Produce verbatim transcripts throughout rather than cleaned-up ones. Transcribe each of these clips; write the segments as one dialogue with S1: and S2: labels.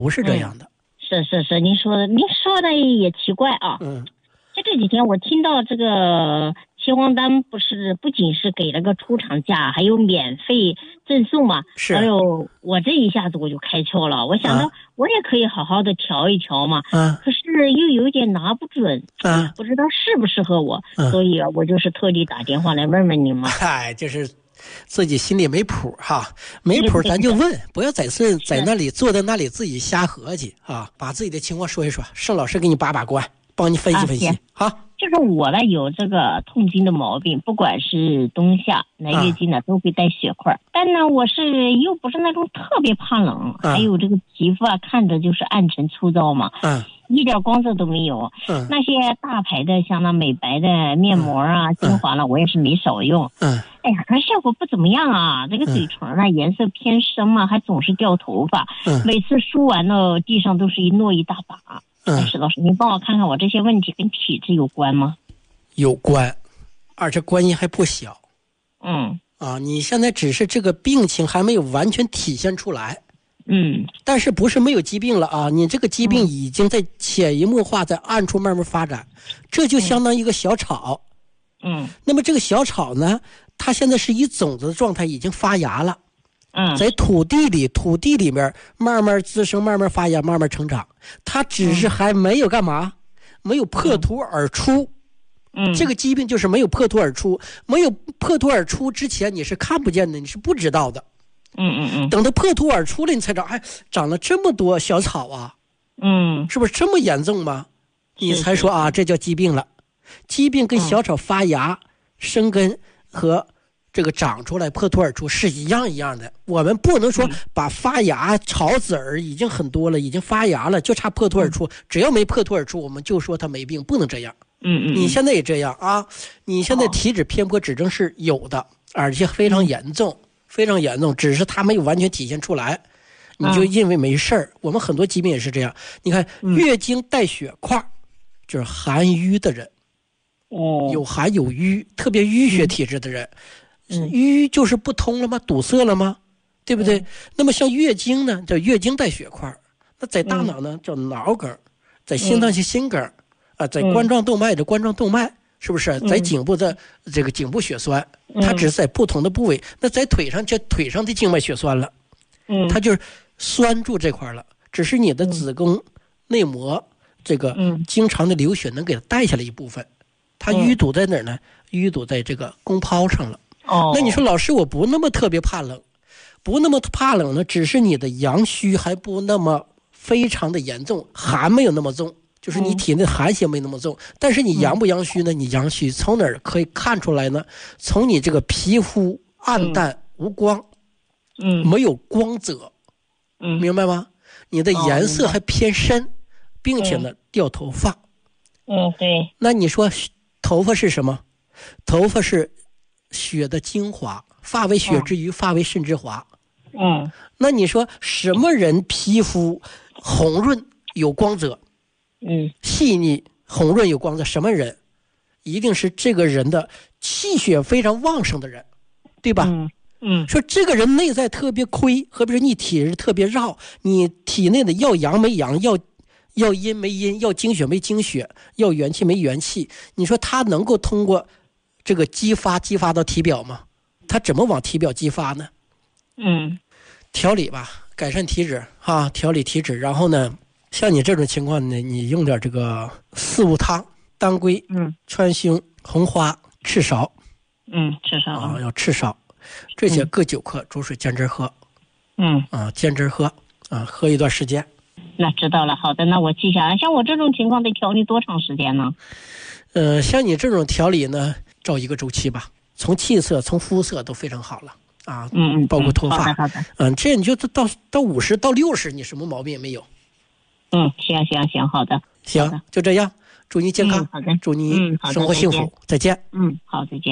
S1: 不是这样的。
S2: 嗯、是是是，您说的，您说的也奇怪啊。
S1: 嗯，
S2: 就这几天我听到这个秦皇丹不是不仅是给了个出厂价，还有免费赠送嘛。
S1: 是。
S2: 哎呦，我这一下子我就开窍了，我想到我也可以好好的调一调嘛。
S1: 啊。
S2: 可是又有点拿不准，
S1: 啊，
S2: 不知道适不适合我，
S1: 啊、
S2: 所以啊，我就是特地打电话来问问你嘛。
S1: 嗨，就是自己心里没谱哈，没谱咱就问，不要在是在那里坐在那里自己瞎合计啊，把自己的情况说一说，盛老师给你把把关，帮你分析分析啊。
S2: 好，就是我呢有这个痛经的毛病，不管是冬夏来月经呢、啊、都会带血块，但呢我是又不是那种特别怕冷、啊、还有这个皮肤啊看着就是暗沉粗糙嘛，嗯，一点光泽都没有。嗯，那些大牌的像那美白的面膜啊、嗯、精华呢、嗯、我也是没少用。嗯，哎呀，可是效果不怎么样啊，这个嘴唇呢、嗯、颜色偏深嘛，还总是掉头发。嗯，每次梳完了地上都是一诺一大把。嗯，石老师，您帮我看看我这些问题跟体质有关吗？
S1: 有关，而且关系还不小。
S2: 嗯，
S1: 啊，你现在只是这个病情还没有完全体现出来。
S2: 嗯，
S1: 但是不是没有疾病了啊？你这个疾病已经在潜移默化在暗处慢慢发展，嗯、这就相当于一个小草。
S2: 嗯，
S1: 那么这个小草呢，它现在是以种子的状态已经发芽了。
S2: 嗯，
S1: 在土地里，土地里面慢慢滋生，慢慢发芽，慢慢成长。它只是还没有干嘛？没有破土而出。
S2: 嗯，
S1: 这个疾病就是没有破土而出，没有破土而出之前你是看不见的，你是不知道的。
S2: 嗯嗯嗯。
S1: 等到破土而出了，你才知道，哎，长了这么多小草啊。
S2: 嗯，
S1: 是不是这么严重吗？你才说啊，这叫疾病了。疾病跟小草发芽、嗯、生根和这个长出来破土而出是一样一样的。我们不能说把发芽草籽儿已经很多了，已经发芽了，就差破土而出，只要没破土而出我们就说它没病，不能这样。
S2: 嗯嗯，
S1: 你现在也这样啊？你现在体脂偏颇指征是有的，而且非常严重，非常严重，只是它没有完全体现出来，你就认为没事儿。我们很多疾病也是这样。你看，月经带血块，就是含瘀的人，
S2: 哦，
S1: 有寒有瘀，特别淤血体质的人。淤就是不通了吗？堵塞了吗？对不对？嗯、那么像月经呢，叫月经带血块，那在大脑呢、嗯、叫脑梗，在心脏是心梗，啊、嗯，在冠状动脉的冠状动脉，是不是？在颈部的这个颈部血栓，嗯、它只是在不同的部位。那在腿上叫腿上的静脉血栓了，
S2: 嗯，
S1: 它就是拴住这块了，只是你的子宫内膜这个经常的流血能给它带下来一部分，它淤堵在哪儿呢？淤堵在这个宫泡上了。
S2: 哦，
S1: 那你说老师我不那么特别怕冷，不那么怕冷呢，只是你的阳虚还不那么非常的严重，寒没有那么重，就是你体内寒邪没那么重，嗯、但是你阳不阳虚呢？你阳虚从哪儿可以看出来呢？从你这个皮肤暗淡无光，
S2: 嗯，
S1: 没有光泽，
S2: 嗯，
S1: 明白吗？你的颜色还偏深，哦、并且呢、嗯、掉头发，
S2: 嗯，对。
S1: 那你说头发是什么？头发是血的精华，发为血之余，嗯、发为肾之华。
S2: 嗯，
S1: 那你说什么人皮肤红润有光泽？
S2: 嗯，
S1: 细腻红润有光泽，什么人？一定是这个人的气血非常旺盛的人，对吧？
S2: 嗯嗯，
S1: 说这个人内在特别亏，或者是你体质特别绕，你体内的要阳没阳，要要阴没阴，要精血没精血，要元气没元气。你说他能够通过这个激发激发到体表吗？他怎么往体表激发呢？
S2: 嗯，
S1: 调理吧，改善体质哈，调理体质。然后呢，像你这种情况呢，你用点这个四物汤，当归、
S2: 嗯、
S1: 川芎、红花、赤芍，
S2: 嗯，赤芍
S1: 啊，要赤芍，这些各九克，煮水煎汁喝。
S2: 嗯，
S1: 啊，煎汁喝啊，喝一段时间。
S2: 那知道了，好的，那我记下来。像我这种情况得调理多长时间呢？
S1: 呃，像你这种调理呢，照一个周期吧，从气色、从肤色都非常好了啊，
S2: 嗯嗯，
S1: 包括脱发，
S2: 好的好的，
S1: 嗯，这你就到到五十到六十，你什么毛病也没有。
S2: 嗯，行行行，好的，
S1: 行，就这样，祝你健康，
S2: 嗯、好的，
S1: 祝你生活幸福，
S2: 嗯、
S1: 再见。
S2: 嗯，好，再见。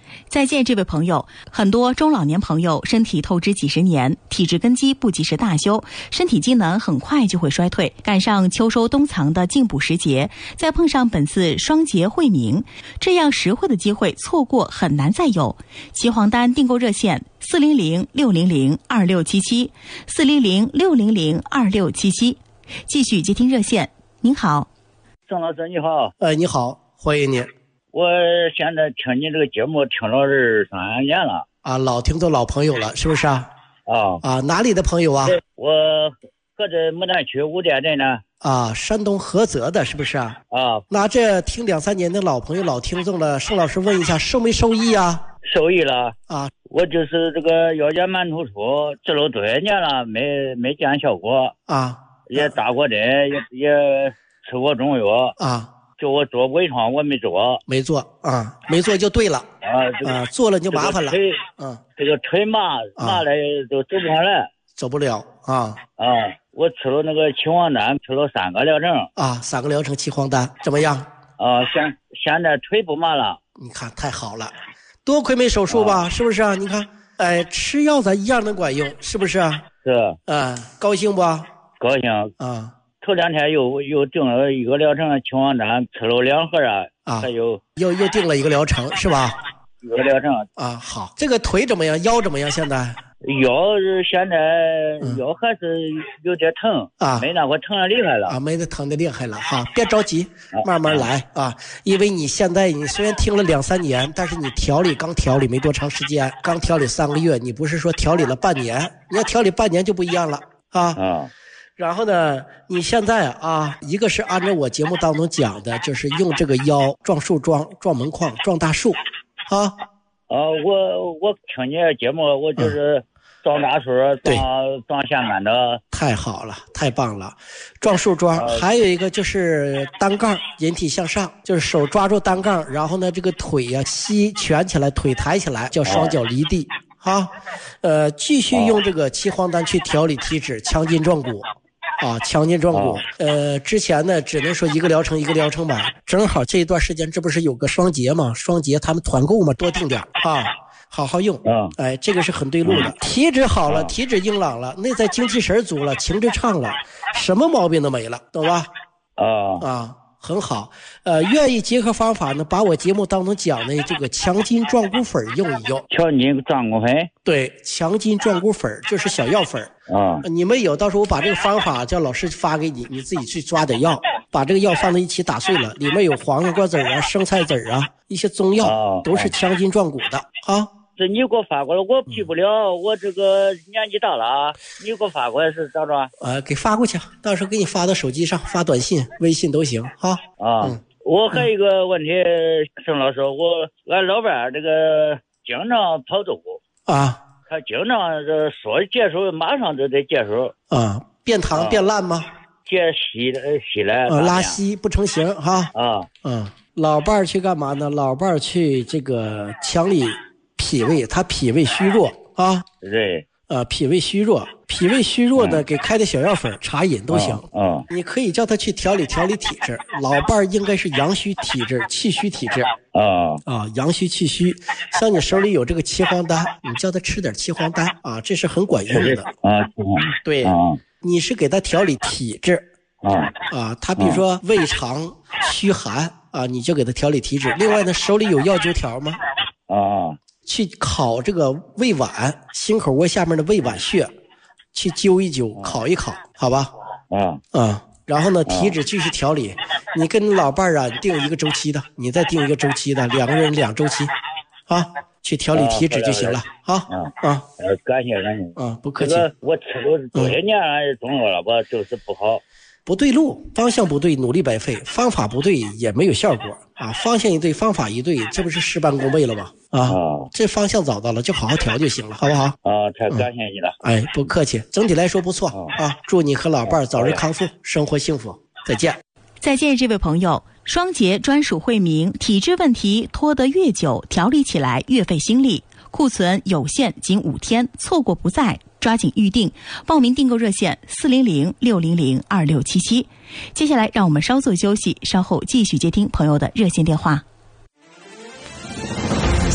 S3: 再见，这位朋友。很多中老年朋友身体透支几十年，体质根基不及时大修，身体机能很快就会衰退。赶上秋收冬藏的进补时节，再碰上本次双节惠民，这样实惠的机会错过很难再有。齐黄丹订购热线：四零零六零零二六七七，四零零六零零二六七七。继续接听热线。您好，
S4: 郑老师你好。
S1: 呃，你好，欢迎你。
S4: 我现在听你这个节目听了二三年了
S1: 啊，老听众老朋友了，是不是啊？
S4: 啊
S1: 啊，哪里的朋友啊？
S4: 我搁这牡丹区五店镇呢。
S1: 啊，山东菏泽的，是不是啊？
S4: 啊，
S1: 那这听两三年的老朋友、老听众了，盛老师问一下，受没受益啊？
S4: 受益了
S1: 啊！
S4: 我就是这个腰间盘突出，治了多少年了，没没见效果
S1: 啊，
S4: 也打过针，也也吃过中药
S1: 啊。
S4: 就我做微创我没做，
S1: 没做啊，没做就对了
S4: 啊，这个、
S1: 啊，做了就麻烦了。
S4: 这个腿，
S1: 嗯，
S4: 这个腿麻麻了都走不上来，
S1: 走不了啊
S4: 啊！我吃了那个齐黄丹，吃了三个疗程
S1: 啊，三个疗程齐黄丹怎么样？
S4: 啊，现现在腿不麻了。
S1: 你看太好了，多亏没手术吧？啊、是不是啊？你看，哎，吃药咱一样能管用，是不是啊？
S4: 是。
S1: 嗯，高兴不？
S4: 高兴
S1: 啊。
S4: 头两天又又订了一个疗程齐黄丹，吃了两盒啊，
S1: 啊，
S4: 还有
S1: 又又订了一个疗程是吧？
S4: 一个疗程
S1: 啊，好，这个腿怎么样？腰怎么样？现在
S4: 腰现在腰还是有点疼
S1: 啊，
S4: 没那会疼的厉害了
S1: 啊，没那疼的厉害了哈，别着急，慢慢来啊，因为你现在你虽然听了两三年，但是你调理刚调理没多长时间，刚调理三个月，你不是说调理了半年，你要调理半年就不一样了啊。
S4: 啊。
S1: 然后呢，你现在啊，一个是按照我节目当中讲的，就是用这个腰撞树桩、撞门框、撞大树，啊。
S4: 啊，我我听你的节目，我就是撞大树、嗯、撞撞线杆的。
S1: 太好了，太棒了！撞树桩，呃、还有一个就是单杠引体向上，就是手抓住单杠，然后呢，这个腿呀、啊、膝蜷起来，腿抬起来，叫双脚离地。啊，呃，继续用这个齐黄丹去调理体质，强筋壮骨。啊，强筋壮骨。呃，之前呢，只能说一个疗程一个疗程吧。正好这一段时间，这不是有个双节嘛？双节他们团购嘛，多订点啊，好好用。
S4: 嗯，
S1: 哎，这个是很对路的。体质好了，体质硬朗了，内在精气神足了，情志畅了，什么毛病都没了，懂吧？
S4: 啊
S1: 啊，很好。呃，愿意结合方法呢，把我节目当中讲的这个强筋壮骨粉用一用。
S4: 强筋壮骨粉？
S1: 对，强筋壮骨粉就是小药粉。
S4: 啊，
S1: 你们有，到时候我把这个方法叫老师发给你，你自己去抓点药，把这个药放在一起打碎了，里面有黄瓜瓜子啊、生菜籽啊，一些中药，
S4: 啊、
S1: 都是强筋壮骨的啊。
S4: 这你给我发过来，我批不了，嗯、我这个年纪大了啊，你给我发过来是咋着？
S1: 呃，给发过去，到时候给你发到手机上，发短信、微信都行哈。
S4: 啊，嗯、我还有一个问题，盛老师，我俺老伴儿这个经常跑肚
S1: 啊。
S4: 他经常这说结束，马上就得结束
S1: 啊，变糖变烂吗？
S4: 结稀稀来
S1: 啊，拉稀不成形哈
S4: 啊。
S1: 嗯，老伴儿去干嘛呢？老伴儿去这个强理脾胃，他脾胃虚弱啊。
S4: 对。
S1: 呃，脾胃虚弱，脾胃虚弱呢，嗯、给开的小药粉茶饮都行。
S4: 嗯，嗯
S1: 你可以叫他去调理调理体质。老伴儿应该是阳虚体质、气虚体质。
S4: 啊
S1: 啊，阳虚气虚，像你手里有这个齐黄丹，你叫他吃点齐黄丹啊，这是很管用的。
S4: 啊，
S1: 对，
S4: 啊、
S1: 你是给他调理体质。
S4: 啊
S1: 啊，他比如说胃肠虚寒啊，你就给他调理体质。另外呢，手里有药灸条吗？
S4: 啊。
S1: 去烤这个胃脘、心口窝下面的胃脘穴，去灸一灸，烤一烤，好吧？
S4: 啊
S1: 啊，然后呢，体质继续调理。你跟你老伴儿啊定一个周期的，你再定一个周期的，两个人两周期，啊，去调理体质就行了。啊啊，
S4: 呃，感谢感谢。
S1: 啊，不客气。
S4: 这个我吃了多些年了中药了，我就是不好。
S1: 不对路，方向不对，努力白费；方法不对，也没有效果啊！方向一对，方法一对，这不是事半功倍了吗？啊，
S4: 哦、
S1: 这方向找到了，就好好调就行了，好不好？
S4: 啊，太感谢你了。
S1: 嗯、哎，不客气，整体来说不错、
S4: 哦、
S1: 啊！祝你和老伴儿早日康复，生活幸福，再见。
S3: 再见，这位朋友。双节专属惠民，体质问题拖得越久，调理起来越费心力。库存有限，仅五天，错过不再。抓紧预定，报名订购热线四零零六零零二六七七。接下来让我们稍作休息，稍后继续接听朋友的热线电话。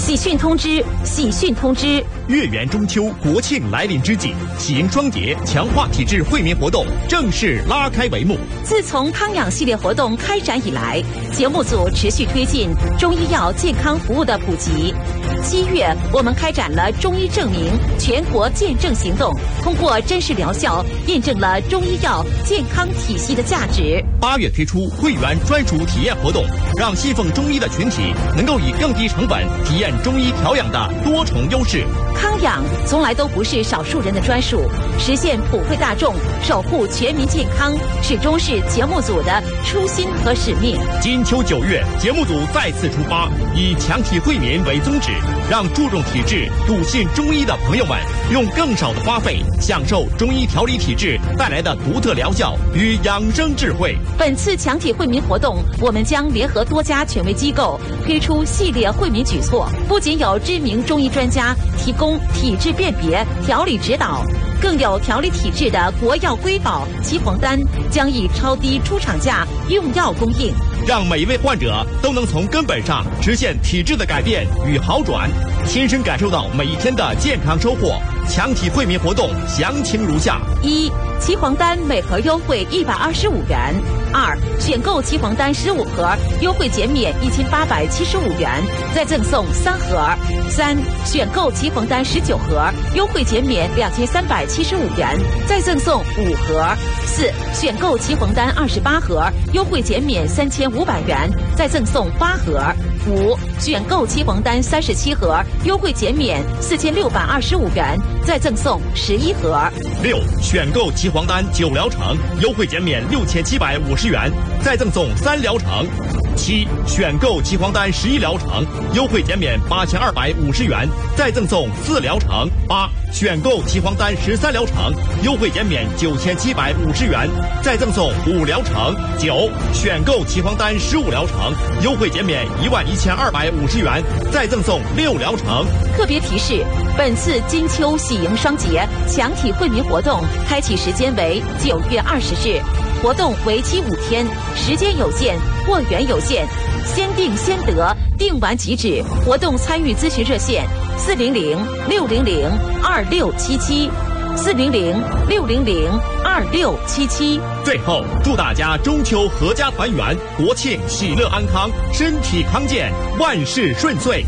S5: 喜讯通知！喜讯通知！
S6: 月圆中秋，国庆来临之际，喜迎双节强化体质惠民活动正式拉开帷幕。
S5: 自从康养系列活动开展以来，节目组持续推进中医药健康服务的普及。七月，我们开展了中医证明全国见证行动，通过真实疗效，验证了中医药健康体系的价值。
S6: 八月推出会员专属体验活动，让信奉中医的群体能够以更低成本体验中医调养的多重优势。
S5: 康养从来都不是少数人的专属，实现普惠大众、守护全民健康，始终是节目组的初心和使命。
S6: 金秋九月，节目组再次出发，以强体惠民为宗旨，让注重体质、笃信中医的朋友们用更少的花费，享受中医调理体质带来的独特疗效与养生智慧。
S5: 本次强体惠民活动，我们将联合多家权威机构推出系列惠民举措，不仅有知名中医专家提供体质辨别、调理指导，更有调理体质的国药瑰宝岐黄丹将以超低出厂价用药供应，
S6: 让每一位患者都能从根本上实现体质的改变与好转，亲身感受到每一天的健康收获。强体惠民活动详情如下：
S5: 一、岐黄丹每盒优惠一百二十五元；二、选购岐黄丹十五盒，优惠减免一千八百七十五元，再赠送三盒；三、选购岐黄丹十九盒，优惠减免两千三百七十五元，再赠送五盒；四、选购岐黄丹二十八盒，优惠减免三千五百元，再赠送八盒；五、选购岐黄丹三十七盒，优惠减免四千六百二十五元，再赠送十一盒。
S6: 六、选购岐黄丹九疗程，优惠减免六千七百五十元，再赠送三疗程。七、选购岐黄丹十一疗程，优惠减免八千二百五十元，再赠送四疗程。八、选购岐黄丹十三疗程，优惠减免九千七百五十元，再赠送五疗程。九、选购岐黄丹十五疗程，优惠减免一万一千二百五十元，再赠送六疗程。
S5: 特别提示：本次金秋喜迎双节强体惠民活动开启时间为九月二十日，活动为期五天，时间有限，货源有限，先定先得，定完即止。活动参与咨询热线：四零零六零零二六七七，四零零六零零二六七七。
S6: 最后，祝大家中秋阖家团圆，国庆喜乐安康，身体康健，万事顺遂。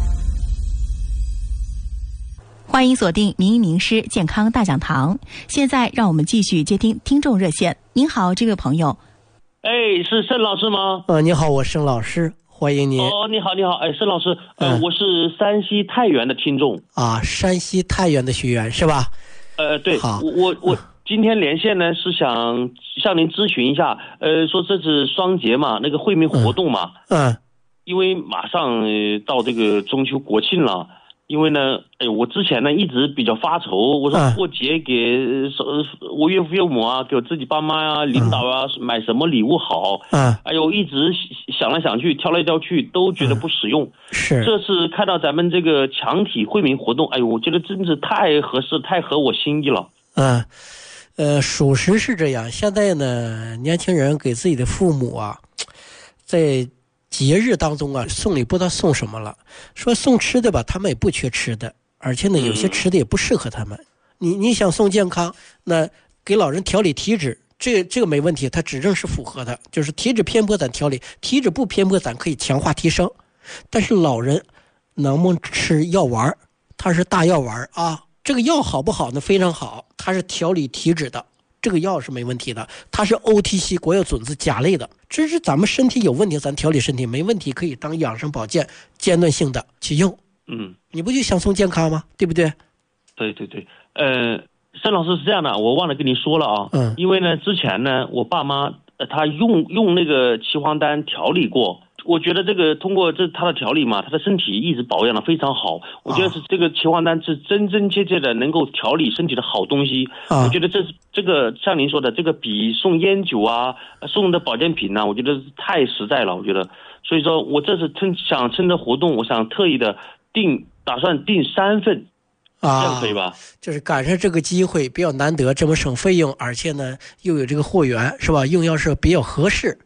S3: 欢迎锁定名医名师健康大讲堂。现在让我们继续接听听众热线。您好，这位朋友。
S7: 哎，是盛老师吗？
S1: 呃，你好，我盛老师，欢迎您。
S7: 哦，你好，你好，哎，盛老师，呃，嗯、我是山西太原的听众。
S1: 啊，山西太原的学员是吧？
S7: 呃，对，
S1: 好，
S7: 我我我今天连线呢是想向您咨询一下，呃，说这是双节嘛，那个惠民活动嘛，
S1: 嗯，嗯
S7: 因为马上、呃、到这个中秋国庆了。因为呢，哎，我之前呢一直比较发愁，我说过节给、嗯、我岳父岳母啊，给我自己爸妈啊、领导啊、嗯、买什么礼物好？嗯，哎呦，一直想来想去，挑来挑去，都觉得不实用。嗯、
S1: 是，
S7: 这次看到咱们这个强体惠民活动，哎呦，我觉得真是太合适，太合我心意了。
S1: 嗯，呃，属实是这样。现在呢，年轻人给自己的父母啊，在节日当中啊，送礼不知道送什么了。说送吃的吧，他们也不缺吃的，而且呢，有些吃的也不适合他们。你你想送健康，那给老人调理体质，这这个没问题，它指正是符合的，就是体质偏颇咱调理，体质不偏颇咱可以强化提升。但是老人能不能吃药丸？它是大药丸啊，这个药好不好呢？非常好，它是调理体质的。这个药是没问题的，它是 O T C 国药种子甲类的，这是咱们身体有问题，咱调理身体没问题，可以当养生保健间断性的去用。
S7: 嗯，
S1: 你不就想送健康吗？对不对？
S7: 对对对，呃，盛老师是这样的，我忘了跟你说了啊，嗯，因为呢，之前呢，我爸妈呃他用用那个岐黄丹调理过。我觉得这个通过这他的调理嘛，他的身体一直保养的非常好。我觉得是这个岐黄丹是真真切切的能够调理身体的好东西。啊、我觉得这是这个像您说的，这个比送烟酒啊、送的保健品呢、啊，我觉得太实在了。我觉得，所以说我这次趁想趁着活动，我想特意的订，打算订三份。啊，这样可以吧？
S1: 就是赶上这个机会比较难得，这么省费用，而且呢又有这个货源，是吧？用药是比较合适。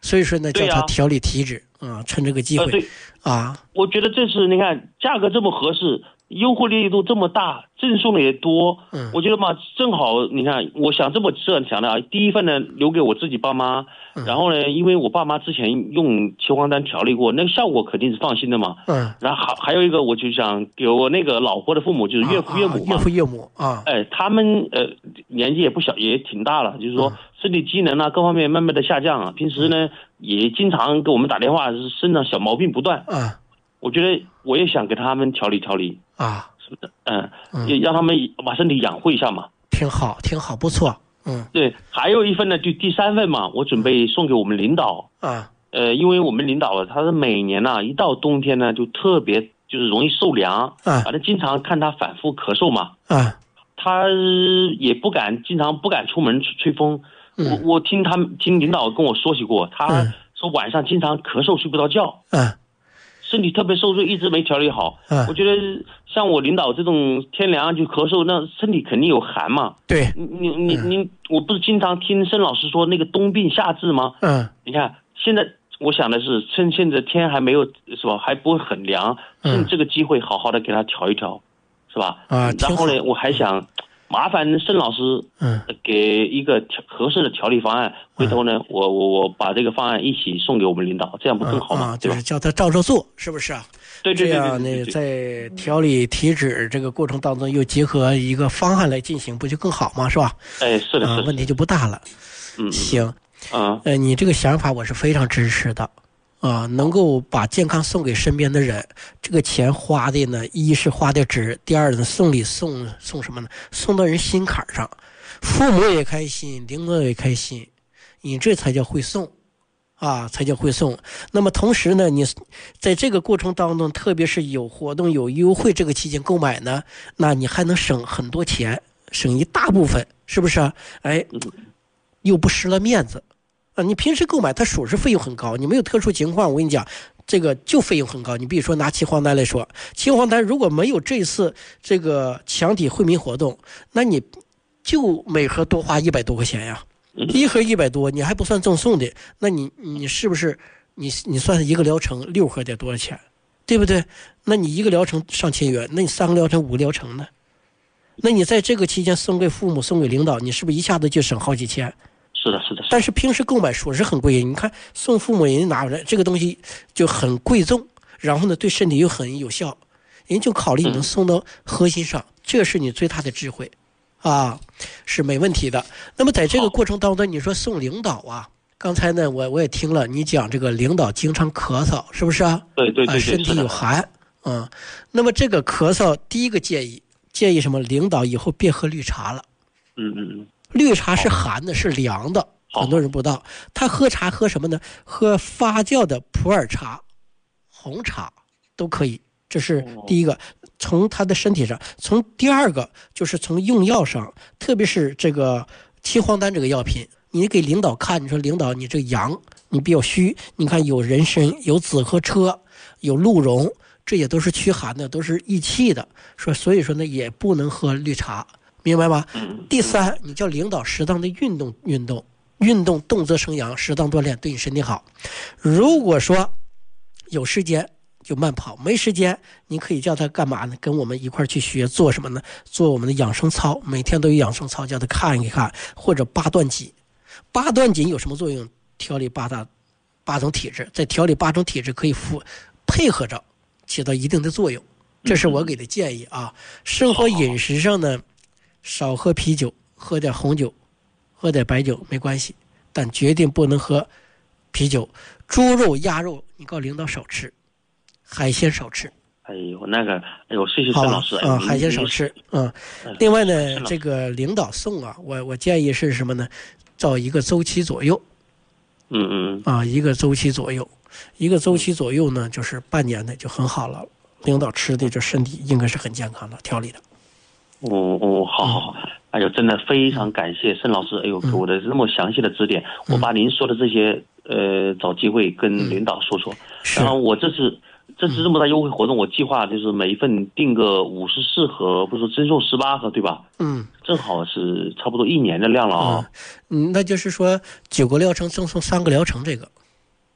S1: 所以说呢，叫他调理体质啊，趁这个机会、呃、
S7: 对
S1: 啊。
S7: 我觉得这是你看价格这么合适，优惠力度这么大，赠送的也多，嗯，我觉得嘛，正好你看，我想这么这样想的啊，第一份呢留给我自己爸妈，嗯、然后呢，因为我爸妈之前用岐黄丹调理过，那个效果肯定是放心的嘛，嗯，然后还还有一个，我就想给我那个老婆的父母，就是岳父岳母嘛，
S1: 岳父岳母啊，
S7: 哎，他们呃年纪也不小，也挺大了，就是说。嗯身体机能啊，各方面慢慢的下降啊。平时呢，也经常给我们打电话，身上小毛病不断。啊，我觉得我也想给他们调理调理啊，是不是？嗯，嗯也让他们把身体养护一下嘛。
S1: 挺好，挺好，不错。嗯，
S7: 对，还有一份呢，就第三份嘛，我准备送给我们领导。啊，呃，因为我们领导他是每年呢、啊，一到冬天呢，就特别就是容易受凉。啊，反正经常看他反复咳嗽嘛。啊，他也不敢，经常不敢出门吹风。我我听他们听领导跟我说起过，他说晚上经常咳嗽睡不着觉，嗯，身体特别受罪，一直没调理好。嗯，我觉得像我领导这种天凉就咳嗽，那身体肯定有寒嘛。
S1: 对，
S7: 你你你，我不是经常听申老师说那个冬病夏治吗？嗯，你看现在我想的是趁现在天还没有是吧，还不会很凉，趁这个机会好好的给他调一调，是吧？啊，然后呢，我还想。麻烦申老师，嗯，给一个合适的调理方案。嗯、回头呢，我我我把这个方案一起送给我们领导，这样不更好吗？
S1: 啊，就是叫他照着做，是不是啊？
S7: 对对对。
S1: 这样呢，在调理体质这个过程当中，又结合一个方案来进行，不就更好吗？是吧？
S7: 哎，是的，是的、
S1: 啊，问题就不大了。
S7: 嗯，
S1: 行。
S7: 啊，
S1: 呃，你这个想法我是非常支持的。啊，能够把健康送给身边的人，这个钱花的呢，一是花的值，第二呢，送礼送送什么呢？送到人心坎上，父母也开心，领导也开心，你这才叫会送，啊，才叫会送。那么同时呢，你在这个过程当中，特别是有活动有优惠这个期间购买呢，那你还能省很多钱，省一大部分，是不是啊？哎，又不失了面子。啊，你平时购买它属实费用很高，你没有特殊情况，我跟你讲，这个就费用很高。你比如说拿岐黄丹来说，岐黄丹如果没有这次这个强体惠民活动，那你就每盒多花一百多块钱呀，一盒一百多，你还不算赠送的，那你你是不是你你算是一个疗程六盒得多少钱，对不对？那你一个疗程上千元，那你三个疗程五个疗程呢？那你在这个期间送给父母送给领导，你是不是一下子就省好几千？
S7: 是的，是的，
S1: 但是平时购买属实很贵。你看送父母，人家拿回来这个东西就很贵重，然后呢对身体又很有效，人就考虑你能送到核心上，嗯、这是你最大的智慧，啊，是没问题的。那么在这个过程当中，你说送领导啊，刚才呢我我也听了你讲这个领导经常咳嗽，是不是啊？
S7: 对对 对, 对、啊，
S1: 身体有寒，嗯，那么这个咳嗽，第一个建议建议什么？领导以后别喝绿茶了。
S7: 嗯嗯嗯。
S1: 绿茶是寒的，是凉的，很多人不知道。他喝茶喝什么呢？喝发酵的普洱茶、红茶都可以。这是第一个，从他的身体上。从第二个就是从用药上，特别是这个岐黄丹这个药品，你给领导看，你说领导你这个阳，你比较虚，你看有人参、有紫河车、有鹿茸，这也都是驱寒的，都是益气的。说所以说呢，也不能喝绿茶。明白吗？第三，你叫领导适当的运动运动，运动动则生阳，适当锻炼对你身体好。如果说有时间就慢跑，没时间你可以叫他干嘛呢？跟我们一块去学做什么呢？做我们的养生操，每天都有养生操，叫他看一看，或者八段锦。八段锦有什么作用？调理八大八种体质，在调理八种体质可以附配合着起到一定的作用。这是我给的建议啊。生活饮食上呢，少喝啤酒，喝点红酒，喝点白酒没关系，但决定不能喝啤酒。猪肉、鸭肉，你告领导少吃，海鲜少吃。
S7: 哎呦，那个，哎呦，谢谢陈老师。
S1: 啊、嗯，海鲜少吃。嗯，另外呢，这个领导送啊，我我建议是什么呢？照一个周期左右。
S7: 嗯嗯。
S1: 啊，一个周期左右，一个周期左右呢，就是半年的就很好了。领导吃的这身体应该是很健康的，调理的。
S7: 哦哦，好好好，哎呦，真的非常感谢申老师，哎呦，给我的这么详细的指点，嗯、我把您说的这些，呃，找机会跟领导说说。嗯、然后我这次这次这么大优惠活动，我计划就是每一份订个五十四盒，不是赠送十八盒，对吧？
S1: 嗯，
S7: 正好是差不多一年的量了啊。
S1: 嗯，那就是说九个疗程赠送三个疗程，这个。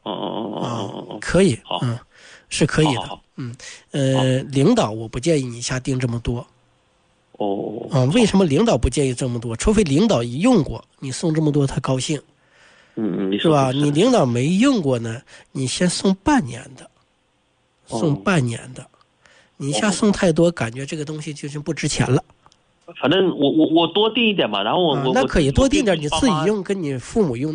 S7: 哦哦哦哦哦，
S1: 可以，
S7: 好，
S1: 嗯，是可以的，
S7: 好好
S1: 嗯，呃，领导我不建议你下定这么多。
S7: 哦，
S1: 啊，为什么领导不建议这么多？除非领导一用过，你送这么多他高兴，
S7: 嗯嗯，你
S1: 是吧？你领导没用过呢，你先送半年的，送半年的，哦、你一下送太多，感觉这个东西就是不值钱了。
S7: 反正我我我多订一点吧，然后我、啊、
S1: 那可以多订点，你自己用跟你父母用。